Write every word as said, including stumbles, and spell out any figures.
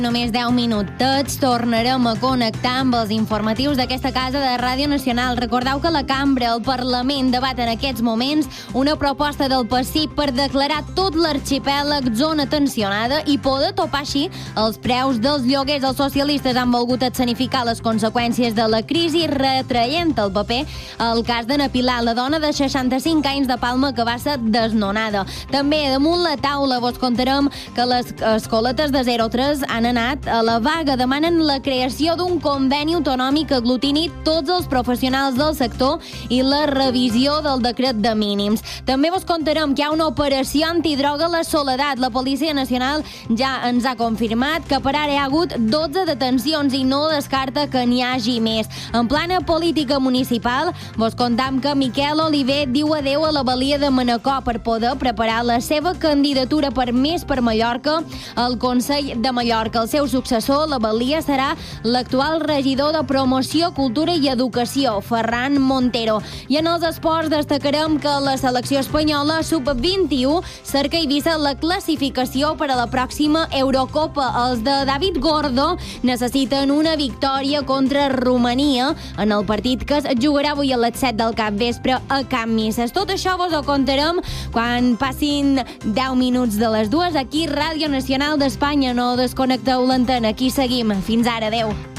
Només deu minutets tornarem a connectar amb els informatius d'aquesta casa de Ràdio Nacional. Recordeu que la Cambra, el Parlament, debat en aquests moments una proposta del P S I per declarar tot l'arxipèlag zona tensionada i poder topar així els preus dels lloguers. Els socialistes han volgut escenificar les conseqüències de la crisi retraient el paper el cas d'Anna Pilar, la dona de seixanta-cinc anys de Palma que va ser desnonada. També damunt la taula vos contarem que les escoletes de zero tres han anat a la vaga. Demanen la creació d'un conveni autonòmic que aglutini tots els professionals del sector i la revisió del decret de mínims. També vos contarem que hi ha una operació antidroga a la Soledat. La Policia Nacional ja ens ha confirmat que per ara hi ha hagut dotze detencions i no descarta que n'hi hagi més. En plana política municipal, vos contam que Miquel Oliver diu adeu a la Balia de Manacor per poder preparar la seva candidatura per Més per Mallorca al Consell de Mallorca. El seu successor, la Balia, serà l'actual regidor de Promoció, Cultura i Educació, Ferran Montero. I en els esports destacarem que la selecció espanyola sub vint i u cerca Eivissa la classificació per a la pròxima Eurocopa. Els de David Gordo necessiten una victòria contra Romania en el partit que es jugarà avui a les set del capvespre a Camp Misses. Tot això vos ho contarem quan passin deu minuts de les dues aquí, Ràdio Nacional d'Espanya. No desconnecteu l'antena, aquí seguim. Fins ara, adeu.